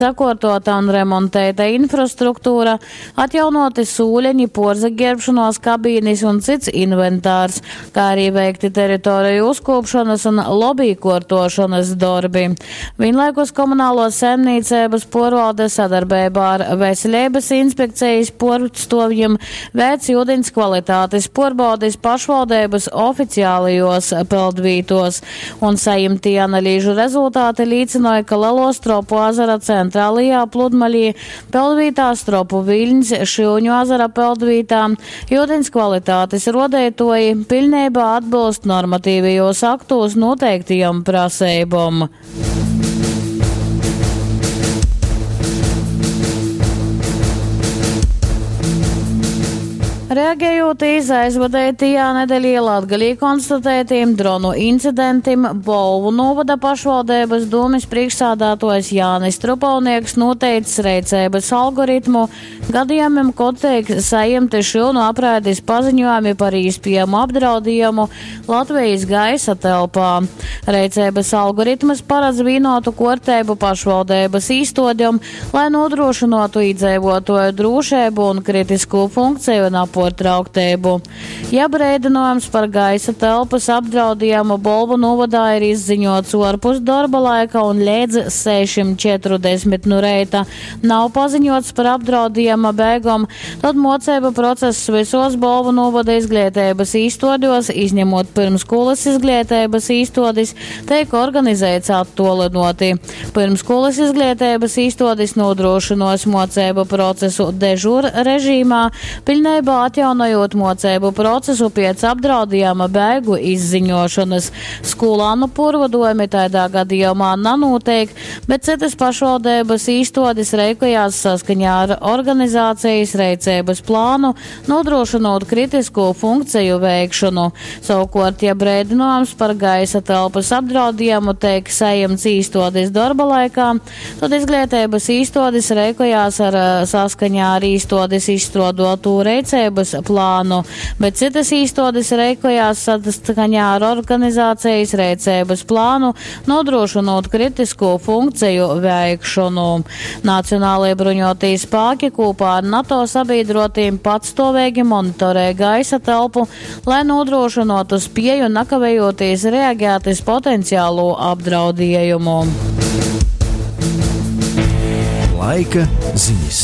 sakārtota un remontēta infrastruktūra, atjaunoti sūļeņi, porzaģērbšanos kabīnis un cits inventārs, kā arī veikti teritoriju uzkopšanas un lobby kortošanas darbi. Vienlaikus komunālos saimniecības porvalde sadarbībā ar Veselības inspekcijas porstovjiem veic ūdens kvalitātes porbaudis pašvaldības oficiālajos peldvītos, un saimtie analīžu rezultāti liecināja, ka Lelostropu ezera centrālajā pludmalī, peldvītā Stropu Viļņas, Šilņu ezera peldvītā, ūdens kvalitātes rodētoji pilnībā atbilst normatīvajos aktos noteiktajām prasībām. Reaģējot iz aizvadētajā nedēļā Latgalī konstatētiem dronu incidentiem, Bolvu novada pašvaldības domes priekšsādātojs Jānis Trupalnieks noteicis reicības algoritmu gadījumiem, kod tiek saimti šilnu apraidis paziņojumi par īspējamu apdraudījumu Latvijas gaisa telpā. Reicības algoritmas paredz vienotu kārtību pašvaldības īstodjam, lai nodrošinātu iedzīvotāju drošību un kritisku funkciju un portrauktību. Ja brēdinājums par gaisa telpas apdraudījumu Bolvu novadā ir izziņots orpus darba laika un līdz 6:40 no reita nav paziņots par apdraudījuma beigām, tad mocība process visos Bolvu novada izglītības īstodos, izņemot pirmskolas izglītības īstodis, tiek organizēts attolinoti. Pirmskolas izglītības īstodis nodrošinos mocību procesu dežūra režīmā, pilnībā atjaunojot mocību procesu pēc apdraudījuma beigu izziņošanas. Skolānu porvadojumi tādā gadījumā nanotiek, bet citas pašvaldības īstodis reikojās saskaņā ar organizācijas reicības plānu, nodrošinot kritisko funkciju veikšanu. Savukārt, ja brēdinājums par gaisa telpas apdraudījumu tiek saimts īstodis darba laikā, tad izglītības īstodis reikojās saskaņā ar īstodis izstrādātu reicības plānu, bet citas īstodis reikojās saskaņā ar organizācijas reicības plānu, nodrošinot kritisko funkciju veikšanu. Nacionālajie bruņotie spēki kopā ar NATO sabiedrotīm patstāvīgi monitorē gaisa telpu, lai nodrošinātu spēju nekavējoties reaģēt uz potenciālo apdraudējumu. Laika ziņas.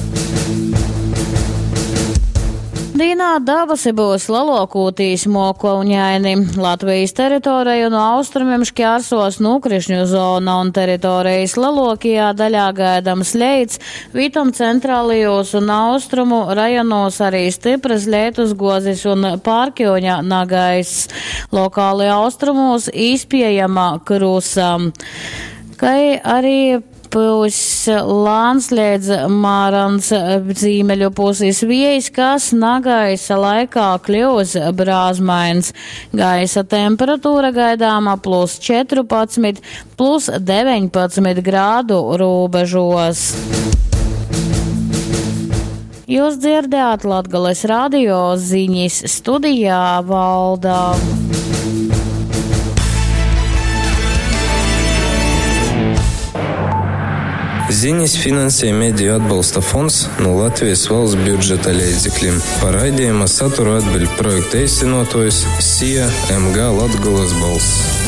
Dīnā dabasi būs Lelokūtīs Mokovņaini. Latvijas teritoriju no austrumiem šķērsos nokrišņu zona un teritorijas Lelokijā daļā gaidams leids, vitam centrālajos un austrumu rajonos arī stipras lietus gozis un pārkjoņa nagais. Lokāli austrumos īspējama krusa. Kā arī būs lāns līdz Mārans zīmeļu puses vējs, kas nagaisa laikā kļūs brāzmains. Gaisa temperatūra gaidāma +14, +19 grādu robežos. Jūs dzirdējāt Latgales radio ziņas, studijā Valdā. Ziņas finansē Mediju atbalsta fonds no Latvijas valsts budžeta līdzekļiem. Par raidījuma saturu atbild projekta īstenotājs SIA MG Latgales balss.